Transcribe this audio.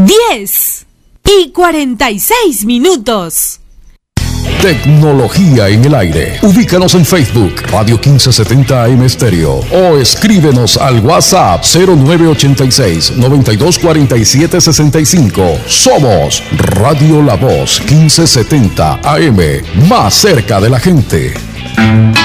10:46. Tecnología en el aire. Ubícanos en Facebook, Radio 1570 AM Estéreo, o escríbenos al WhatsApp 0986-924765. Somos Radio La Voz 1570 AM, más cerca de la gente.